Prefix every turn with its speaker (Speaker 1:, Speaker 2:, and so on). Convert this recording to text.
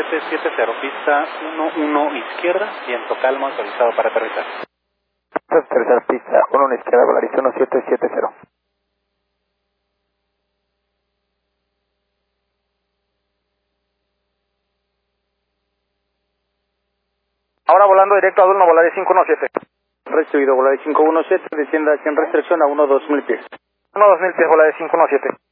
Speaker 1: 1770, pista 11 izquierda, viento calmo, autorizado para aterrizar.
Speaker 2: Tercera pista, 11 izquierda, Volaris 1770.
Speaker 3: Ahora volando directo a Dulno, Volaris 517.
Speaker 1: Recibido, Volaris 517, descienda sin restricción a 1-2000 pies.
Speaker 3: 1-2000 pies, Volaris 517.